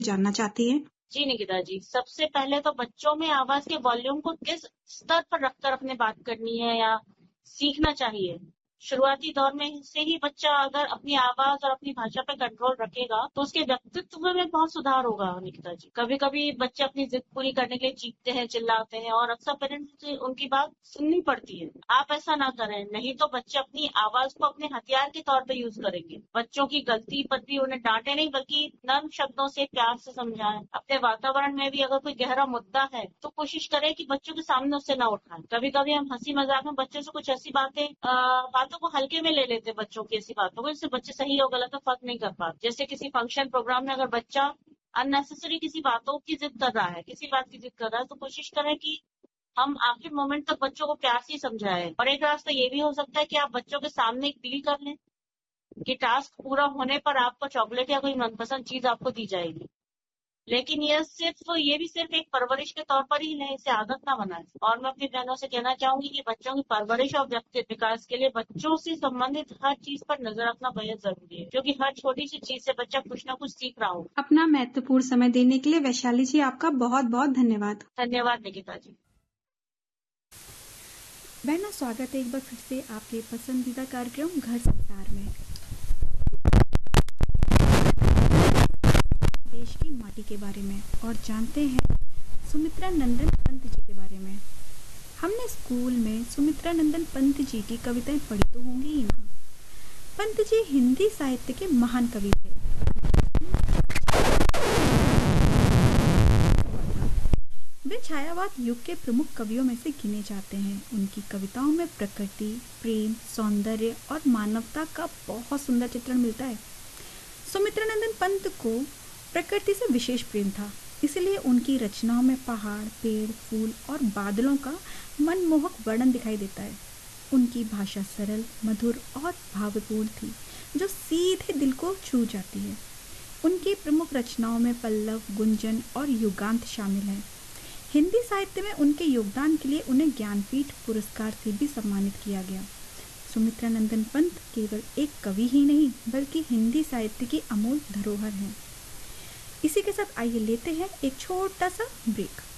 जानना चाहती हैं। जी निकिता जी, सबसे पहले तो बच्चों में आवाज के वॉल्यूम को किस स्तर पर रखकर अपने बात करनी है या सीखना चाहिए। शुरुआती दौर में से ही बच्चा अगर अपनी आवाज और अपनी भाषा पे कंट्रोल रखेगा तो उसके व्यक्तित्व में बहुत सुधार होगा निकिता जी। कभी कभी बच्चे अपनी जिद पूरी करने के लिए चीखते हैं, चिल्लाते हैं और अक्सर पेरेंट्स से उनकी बात सुननी पड़ती है। आप ऐसा ना करें, नहीं तो बच्चे अपनी आवाज को अपने हथियार के तौर पर यूज करेंगे। बच्चों की गलती पर भी उन्हें डांटे नहीं बल्कि नर्म शब्दों से प्यार से समझाएं। अपने वातावरण में भी अगर कोई गहरा मुद्दा है तो कोशिश करें कि बच्चों के सामने उससे ना उठाएं। कभी कभी हम हंसी मजाक में बच्चों से कुछ ऐसी बातों को हल्के में ले लेते, बच्चों की ऐसी बातों को, इससे बच्चे सही और गलत का फर्क नहीं कर पाते। जैसे किसी फंक्शन प्रोग्राम में अगर बच्चा अननेसेसरी किसी बातों की जिद कर रहा है, किसी बात की जिद कर रहा है, तो कोशिश करें कि हम आखिर मोमेंट तक बच्चों को प्यार से समझाएं। और एक रास्ता ये भी हो सकता है कि आप बच्चों के सामने एक डील कर लें कि टास्क पूरा होने पर आपको चॉकलेट या कोई मनपसंद चीज आपको दी जाएगी। लेकिन ये भी सिर्फ एक परवरिश के तौर पर ही है, इसे आदत ना बनाए। और मैं अपनी बहनों से कहना चाहूंगी कि बच्चों की परवरिश और व्यक्तित्व विकास के लिए बच्चों से संबंधित हर चीज पर नजर रखना बेहद जरूरी है, क्योंकि हर छोटी सी चीज से बच्चा कुछ ना कुछ सीख रहा हो। अपना महत्वपूर्ण समय देने के लिए वैशाली जी आपका बहुत बहुत धन्यवाद। धन्यवाद निकिता जी। बहना, स्वागत है एक बार फिर से आपके पसंदीदा कार्यक्रम घर संसार में। देश की माटी के बारे में और जानते हैं सुमित्रा नंदन पंत जी के बारे में। हमने स्कूल में सुमित्रा नंदन पंत जी की कविताएं पढ़ी तो होंगी ही ना। पंत जी हिंदी साहित्य के महान कवि थे। वे छायावाद युग के प्रमुख कवियों में से गिने जाते हैं। उनकी कविताओं में प्रकृति, प्रेम, सौंदर्य और मानवता का बहुत सुंदर चित्रण मिलता है। सुमित्रा नंदन पंत को प्रकृति से विशेष प्रेम था, इसलिए उनकी रचनाओं में पहाड़, पेड़, फूल और बादलों का मनमोहक वर्णन दिखाई देता है। उनकी भाषा सरल, मधुर और भावपूर्ण थी, जो सीधे दिल को छू जाती है। उनकी प्रमुख रचनाओं में पल्लव, गुंजन और युगांत शामिल हैं। हिंदी साहित्य में उनके योगदान के लिए उन्हें ज्ञानपीठ पुरस्कार से भी सम्मानित किया गया। सुमित्रा नंदन पंत केवल एक कवि ही नहीं बल्कि हिंदी साहित्य की अमूल्य धरोहर हैं। इसी के साथ आइए लेते हैं एक छोटा सा ब्रेक।